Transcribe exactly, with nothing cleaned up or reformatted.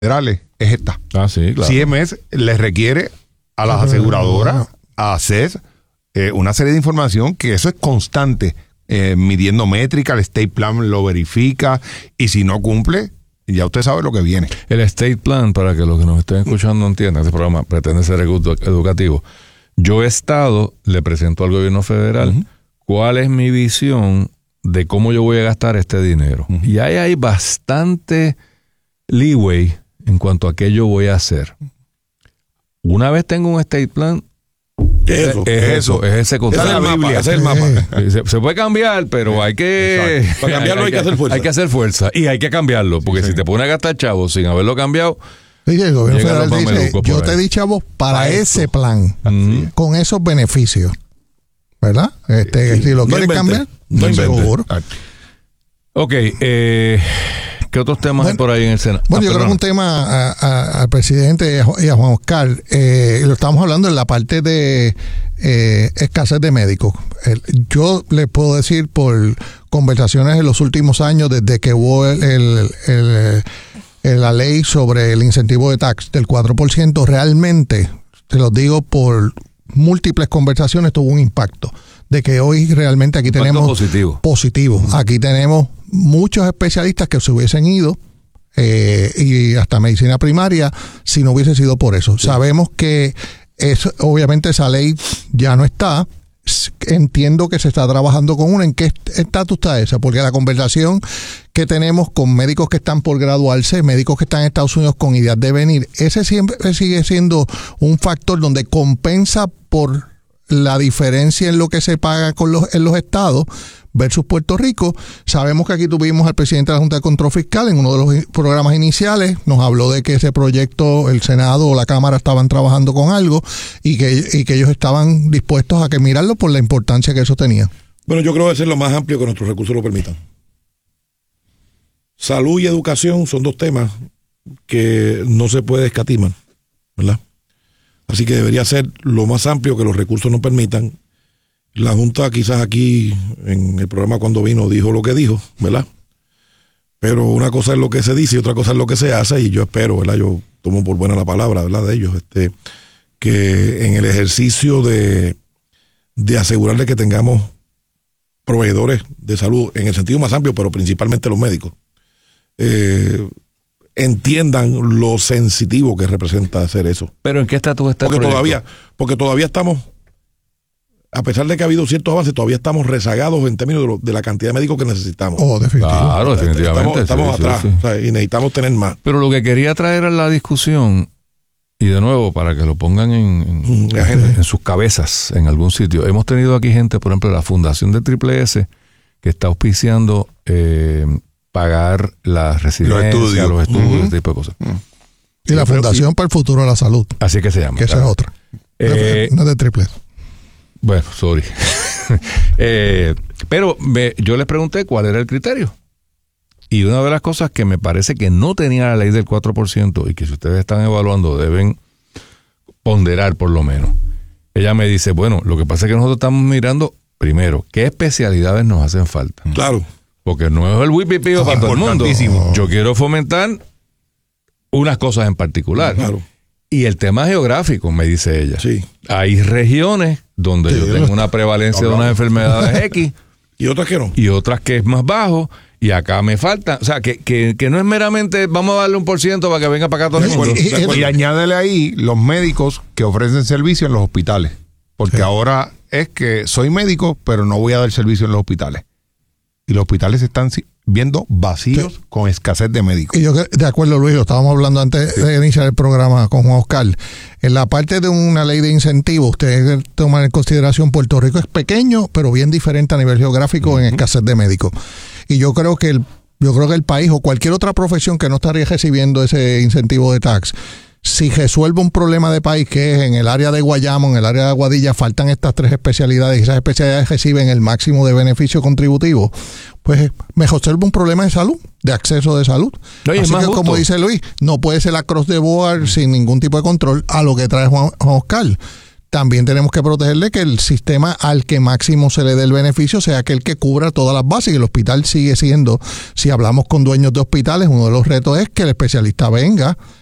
federales es esta. Ah, sí, claro. C M S le requiere a las aseguradoras, a C E S, eh, una serie de información que eso es constante, eh, midiendo métrica, el State Plan lo verifica, y si no cumple, ya usted sabe lo que viene. El State Plan, para que los que nos estén escuchando entiendan, este programa pretende ser edu- educativo. Yo he estado, le presento al gobierno federal uh-huh. cuál es mi visión de cómo yo voy a gastar este dinero. Uh-huh. Y ahí hay bastante leeway en cuanto a qué yo voy a hacer. Una vez tengo un State Plan, ¿qué es eso? Es eso, es ese concepto. Es el mapa, es el mapa. Se, se puede cambiar, pero hay que... Para cambiarlo hay, hay que hacer fuerza. Hay que hacer fuerza y hay que cambiarlo, porque sí. si te pones a gastar chavos sin haberlo cambiado... Oye, el gobierno federal dice, yo te di chavos para, para ese plan, mm. con esos beneficios, ¿verdad? Este, sí. Si lo no quieres invente. cambiar, no seguro. Ok, eh... ¿qué otros temas bueno, hay por ahí en el Senado? Bueno, ah, yo creo que un tema a, a, al presidente y a Juan Oscar, eh, lo estamos hablando en la parte de eh, escasez de médicos. El, yo le puedo decir por conversaciones en los últimos años, desde que hubo el, el, el, el, la ley sobre el incentivo de tax del cuatro por ciento, realmente, te lo digo por múltiples conversaciones, tuvo un impacto. De que hoy realmente aquí impacto tenemos positivo. positivo. Uh-huh. Aquí tenemos muchos especialistas que se hubiesen ido eh, y hasta medicina primaria si no hubiese sido por eso. Sí. Sabemos que es, obviamente esa ley ya no está. Entiendo que se está trabajando con una. ¿En qué estatus está esa? Porque la conversación que tenemos con médicos que están por graduarse, médicos que están en Estados Unidos con ideas de venir, ese siempre sigue siendo un factor donde compensa por la diferencia en lo que se paga con los, en los estados versus Puerto Rico. Sabemos que aquí tuvimos al presidente de la Junta de Control Fiscal en uno de los programas iniciales, nos habló de que ese proyecto, el Senado o la Cámara estaban trabajando con algo y que, y que ellos estaban dispuestos a que mirarlo por la importancia que eso tenía. Bueno, yo creo que debe ser lo más amplio que nuestros recursos lo permitan. Salud y educación son dos temas que no se puede escatimar, ¿verdad? Así que debería ser lo más amplio que los recursos nos permitan. La Junta quizás aquí en el programa cuando vino dijo lo que dijo, ¿verdad? Pero una cosa es lo que se dice y otra cosa es lo que se hace, y yo espero, ¿verdad? Yo tomo por buena la palabra, ¿verdad? De ellos, este, que en el ejercicio de, de asegurarle que tengamos proveedores de salud en el sentido más amplio, pero principalmente los médicos, eh, entiendan lo sensitivo que representa hacer eso. ¿Pero en qué estatus está el porque proyecto? todavía Porque todavía estamos, a pesar de que ha habido ciertos avances, todavía estamos rezagados en términos de, lo, de la cantidad de médicos que necesitamos. Oh, definitivamente. Claro, definitivamente. Estamos, estamos sí, atrás, sí, sí. O sea, y necesitamos tener más. Pero lo que quería traer a la discusión, y de nuevo, para que lo pongan en, en, mm, en, en sus cabezas, en algún sitio. Hemos tenido aquí gente, por ejemplo, la Fundación de Triple S, que está auspiciando eh, pagar las residencias, los estudios, los estudios uh-huh. ese tipo de cosas. Uh-huh. Y la Fundación y, para el Futuro de la Salud. Así que se llama. Que esa claro. es otra. Eh, no es de Triple S. Bueno, sorry. eh, pero me, yo les pregunté cuál era el criterio. Y una de las cosas que me parece que no tenía la ley del cuatro por ciento y que si ustedes están evaluando deben ponderar por lo menos. Ella me dice, bueno, lo que pasa es que nosotros estamos mirando, primero, qué especialidades nos hacen falta. Claro. Porque no es el wipipío para todo el mundo. Yo quiero fomentar unas cosas en particular. Claro. Y el tema geográfico, me dice ella. Sí. Hay regiones donde sí, yo tengo una prevalencia de unas enfermedades X. Y otras que no. Y otras que es más bajo. Y acá me falta. O sea, que, que, que no es meramente vamos a darle un por ciento para que venga para acá todo el mundo. Y, y, y añádele ahí los médicos que ofrecen servicio en los hospitales. Porque sí. ahora es que soy médico, pero no voy a dar servicio en los hospitales. Y los hospitales están viendo vacíos sí. con escasez de médicos. Y yo, de acuerdo, Luis, lo estábamos hablando antes sí. de iniciar el programa con Juan Oscar. En la parte de una ley de incentivos, ustedes toman en consideración Puerto Rico es pequeño, pero bien diferente a nivel geográfico uh-huh. en escasez de médicos. Y yo creo que el, yo creo que el país o cualquier otra profesión que no estaría recibiendo ese incentivo de tax, si resuelve un problema de país que es en el área de Guayamo, en el área de Aguadilla, faltan estas tres especialidades y esas especialidades reciben el máximo de beneficio contributivo, pues me resuelve un problema de salud, de acceso de salud. No, Así que justo. Como dice Luis, no puede ser la cross de board sin ningún tipo de control a lo que trae Juan, Juan Oscar. también tenemos que protegerle que el sistema al que máximo se le dé el beneficio sea aquel que cubra todas las bases, y el hospital sigue siendo, si hablamos con dueños de hospitales, uno de los retos es que el especialista venga